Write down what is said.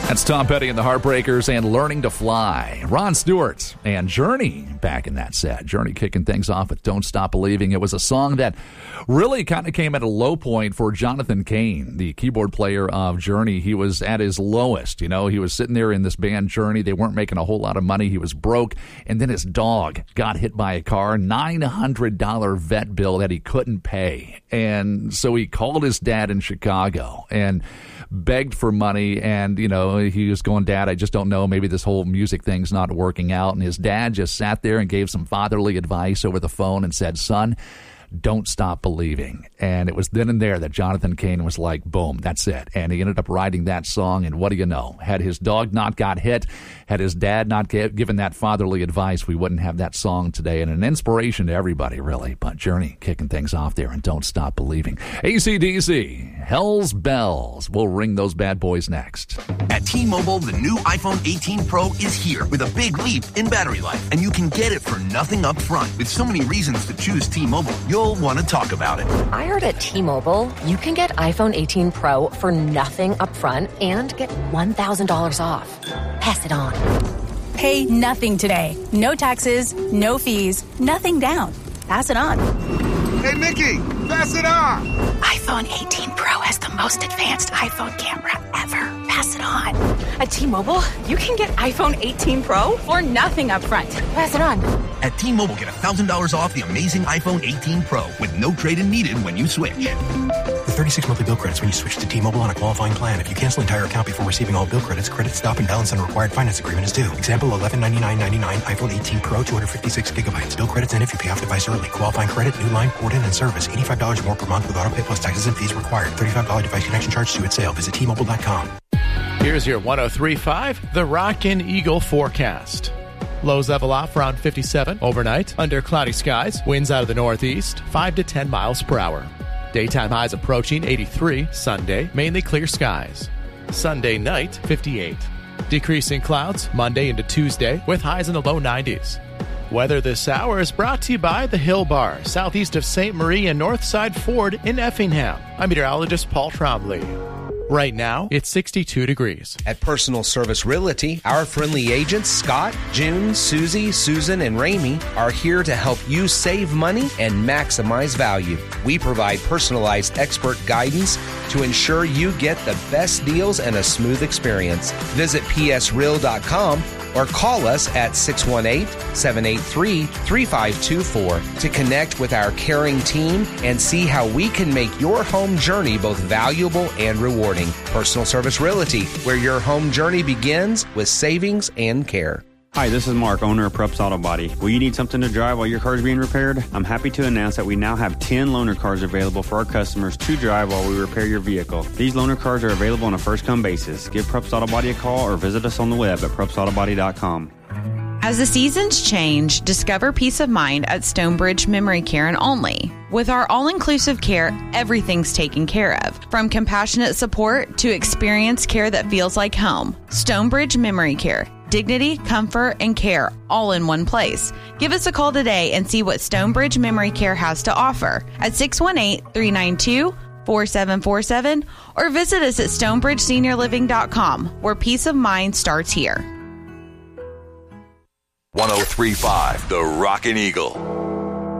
That's Tom Petty and the Heartbreakers and Learning to Fly. Ron Stewart and Journey back in that set. Journey kicking things off with Don't Stop Believing. It was a song that really kind of came at a low point for Jonathan Cain, the keyboard player of Journey. He was at his lowest. You know, he was sitting there in this band Journey. They weren't making a whole lot of money. He was broke. And then his dog got hit by a car, $900 vet bill that he couldn't pay. And so he called his dad in Chicago and begged for money, and he was going, Dad, I just don't know, maybe this whole music thing's not working out. And his dad just sat there and gave some fatherly advice over the phone and said, son, don't stop believing. And it was then and there that Jonathan Cain was like, boom, that's it. And he ended up writing that song, and what do you know? Had his dog not got hit, had his dad not given that fatherly advice, we wouldn't have that song today. And an inspiration to everybody, really. But Journey kicking things off there and Don't Stop Believing. AC/DC, Hell's Bells. We'll ring those bad boys next. At T-Mobile, the new iPhone 18 Pro is here with a big leap in battery life, and you can get it for nothing up front. With so many reasons to choose T-Mobile, you'll want to talk about it. I heard at T-Mobile, you can get iPhone 18 Pro for nothing up front and get $1,000 off. Pass it on. Pay nothing today. No taxes, no fees, nothing down. Pass it on. Hey, Mickey, pass it on. iPhone 18 Pro has the most advanced iPhone camera ever. Pass it on. At T-Mobile, you can get iPhone 18 Pro for nothing up front. Pass it on. At T-Mobile, get $1,000 off the amazing iPhone 18 Pro with no trade-in needed when you switch. With 36 monthly bill credits when you switch to T-Mobile on a qualifying plan. If you cancel entire account before receiving all bill credits, credit stop and balance on required finance agreement is due. Example, $1199.99 iPhone 18 Pro, 256 gigabytes. Bill credits end if you pay off device early. Qualifying credit, new line, port in, and service. $85 more per month with auto pay plus taxes and fees required. $35 device connection charge due at sale. Visit T-Mobile.com. Here's your 103.5, the Rockin' Eagle forecast. Lows level off around 57 overnight. Under cloudy skies, winds out of the northeast, 5 to 10 miles per hour. Daytime highs approaching 83. Sunday, mainly clear skies. Sunday night, 58. Decreasing clouds Monday into Tuesday with highs in the low 90s. Weather this hour is brought to you by the Hill Bar, southeast of St. Marie and Northside Ford in Effingham. I'm meteorologist Paul Trombley. Right now, it's 62 degrees. At Personal Service Realty, our friendly agents, Scott, June, Susie, Susan, and Ramey, are here to help you save money and maximize value. We provide personalized expert guidance to ensure you get the best deals and a smooth experience. Visit psreal.com or call us at 618-783-3524 to connect with our caring team and see how we can make your home journey both valuable and rewarding. Personal Service Realty, where your home journey begins with savings and care. Hi, this is Mark, owner of Preps Auto Body. Will you need something to drive while your car is being repaired? I'm happy to announce that we now have 10 loaner cars available for our customers to drive while we repair your vehicle. These loaner cars are available on a first-come basis. Give Preps Auto Body a call or visit us on the web at prepsautobody.com. As the seasons change, discover peace of mind at Stonebridge Memory Care and Only. With our all-inclusive care, everything's taken care of. From compassionate support to experienced care that feels like home. Stonebridge Memory Care. Dignity, comfort, and care all in one place. Give us a call today and see what Stonebridge Memory Care has to offer at 618-392-4747 or visit us at stonebridgeseniorliving.com, where peace of mind starts here. 103.5, the Rockin' Eagle.